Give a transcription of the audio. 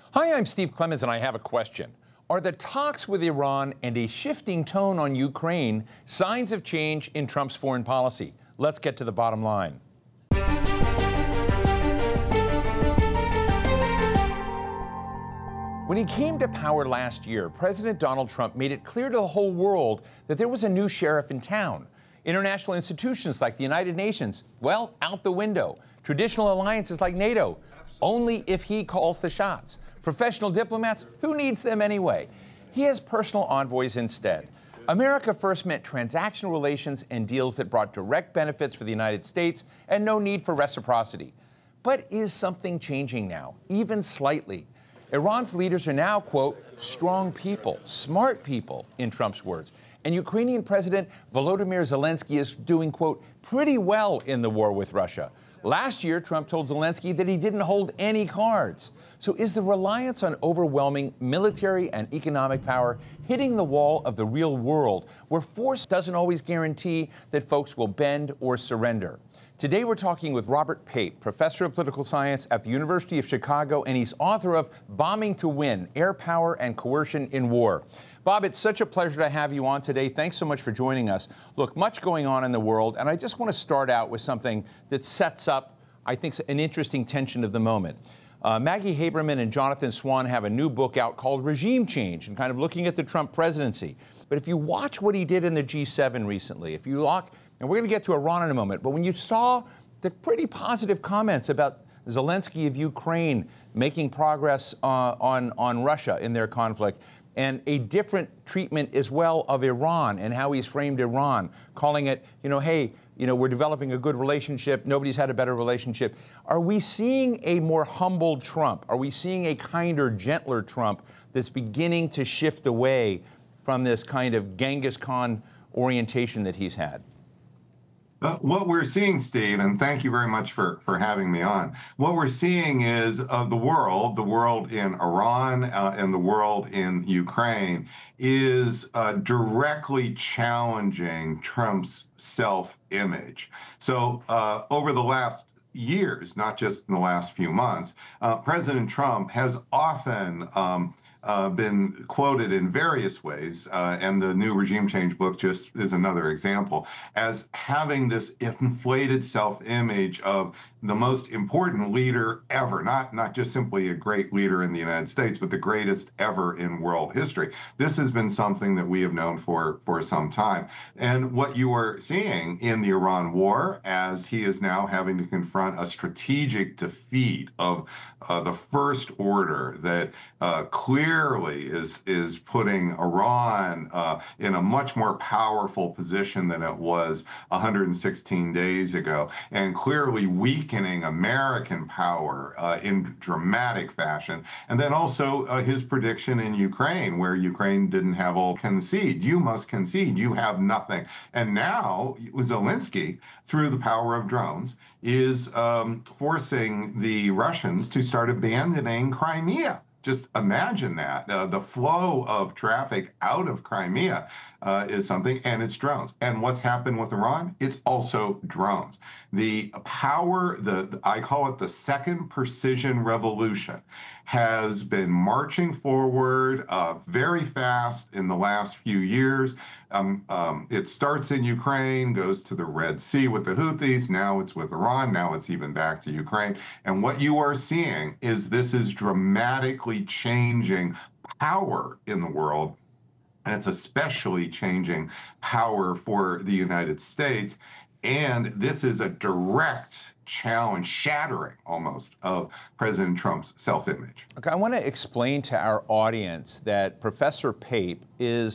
Hi, I'm Steve Clemons, and I have a question. Are the talks with Iran and a shifting tone on Ukraine signs of change in Trump's foreign policy? Let's get to the bottom line. When he came to power last year, President Donald Trump made it clear to the whole world that there was a new sheriff in town. International institutions like the United Nations, well, out the window. Traditional alliances like NATO, only if he calls the shots. Professional diplomats, who needs them anyway? He has personal envoys instead. America first meant transactional relations and deals that brought direct benefits for the United States and no need for reciprocity. But is something changing now, even slightly? Iran's leaders are now, quote, strong people, smart people, in Trump's words. And Ukrainian President Volodymyr Zelensky is doing, quote, pretty well in the war with Russia. Last year, Trump told Zelensky that he didn't hold any cards. So is the reliance on overwhelming military and economic power hitting the wall of the real world, where force doesn't always guarantee that folks will bend or surrender? Today, we're talking with Robert Pape, professor of political science at the University of Chicago, and he's author of Bombing to Win: Air Power and Coercion in War. Bob, it's such a pleasure to have you on today. Thanks so much for joining us. Look, much going on in the world, and I just want to start out with something that sets up, I think, an interesting tension of the moment. Maggie Haberman and Jonathan Swan have a new book out called Regime Change, and kind of looking at the Trump presidency. But if you watch what he did in the G7 recently, if you look, and we're going to get to Iran in a moment, but when you saw the pretty positive comments about Zelensky of Ukraine making progress on Russia in their conflict, and a different treatment as well of Iran and how he's framed Iran, calling it, hey, we're developing a good relationship. Nobody's had a better relationship. Are we seeing a more humbled Trump? Are we seeing a kinder, gentler Trump that's beginning to shift away from this kind of Genghis Khan orientation that he's had? What we're seeing, Steve, and thank you very much for having me on. What we're seeing is the world in Iran and the world in Ukraine is directly challenging Trump's self-image. So over the last years, not just in the last few months, President Trump has often been quoted in various ways, and the new Regime Change book just is another example, as having this inflated self-image of the most important leader ever, not just simply a great leader in the United States, but the greatest ever in world history. This has been something that we have known for some time. And what you are seeing in the Iran war, as he is now having to confront a strategic defeat of the First Order that clearly is putting Iran in a much more powerful position than it was 116 days ago, and clearly weakening American power in dramatic fashion. And then also his prediction in Ukraine, where Ukraine didn't have all concede. You must concede. You have nothing. And now Zelensky, through the power of drones, is forcing the Russians to start abandoning Crimea. Just imagine that. The flow of traffic out of Crimea is something, and it's drones. And what's happened with Iran? It's also drones. The power, I call it the second precision revolution, has been marching forward very fast in the last few years. It starts in Ukraine, goes to the Red Sea with the Houthis, now it's with Iran, now it's even back to Ukraine. And what you are seeing is this is dramatically changing power in the world, and it's especially changing power for the United States. And this is a direct challenge, shattering almost, of President Trump's self-image. Okay, I want to explain to our audience that Professor Pape is